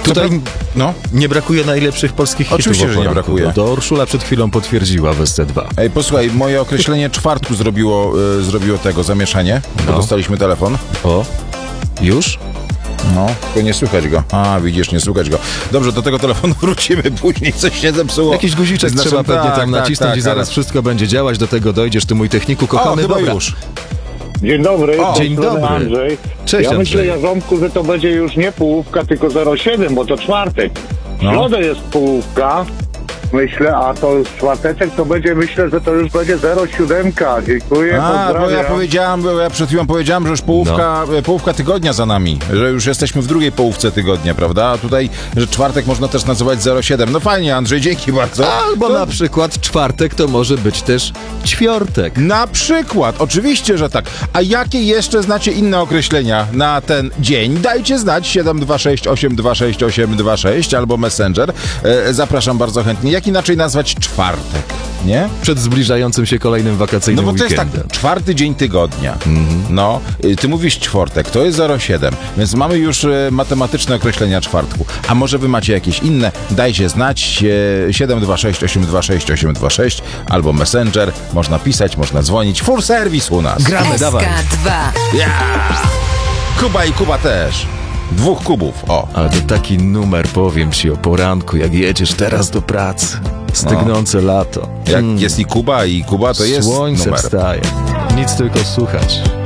Tutaj nie brakuje najlepszych polskich hitów. Oczywiście, że nie brakuje. To Urszula przed chwilą potwierdziła w SC2. Ej, posłuchaj, moje określenie czwartku zrobiło tego zamieszanie, bo dostaliśmy telefon. O, już? No, tylko nie słychać go. A, widzisz, nie słychać go. Dobrze, do tego telefonu wrócimy później, coś się zepsuło. Jakiś guziczek trzeba pewnie tam nacisnąć i zaraz wszystko będzie działać. Do tego dojdziesz, ty mój techniku kochany. Chyba dobra. już. Dzień dobry. Dzień dobry. Andrzej. Cześć, Ja myślę, Andrzej. Jarząbku, że to będzie już nie połówka, tylko 0,7, bo to czwartek. W środę jest połówka, myślę, a to już czwarteczek to będzie, myślę, że to już będzie 0,7. Dziękuję, Bo ja przed chwilą powiedziałem, że już połówka tygodnia za nami, że już jesteśmy w drugiej połówce tygodnia, prawda? A tutaj, że czwartek można też nazywać 0,7. No fajnie, Andrzej, dzięki bardzo. Albo na przykład czwartek to może być też ćwiortek. Na przykład, oczywiście, że tak. A jakie jeszcze znacie inne określenia na ten dzień? Dajcie znać 726 826 826 albo Messenger. Zapraszam bardzo chętnie. Jak inaczej nazwać czwartek, nie? Przed zbliżającym się kolejnym wakacyjnym No bo to jest weekendem. tak, czwarty dzień tygodnia. No, ty mówisz czwartek, to jest 0,7, więc mamy już matematyczne określenia czwartku. A może wy macie jakieś inne? Dajcie znać 726 826 826 albo Messenger. Można pisać, można dzwonić. Full service u nas. Gramy, dawaj. SK2. Kuba i Kuba też. 2 kubów, o. Ale to taki numer, powiem ci, o poranku, jak jedziesz teraz do pracy. Stygnące lato. Jak jest i Kuba, to jest Słońce numer. wstaje. Nic tylko słuchać.